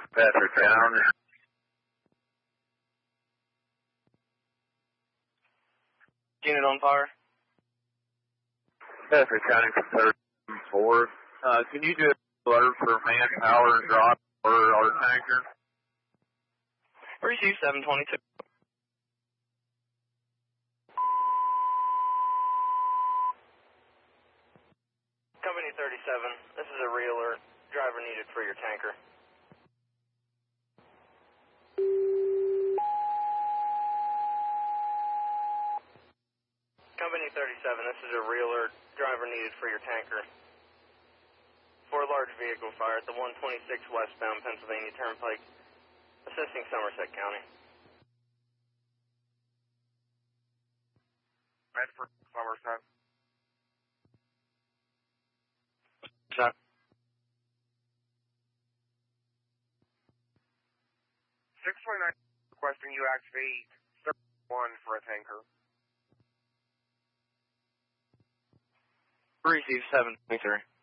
Bedford County. Unit on fire. Bedford County from 34. Can you do an alert for manpower and drop for our tanker? Receive 722. Company 37, this is a re-alert. Driver needed for your tanker. Company 37, this is a re-alert. Driver needed for your tanker. For a large vehicle fire at the 126 westbound Pennsylvania Turnpike, assisting Somerset County. Bedford, Somerset. Shot. 629 requesting you activate 31 for a tanker. Receive 723.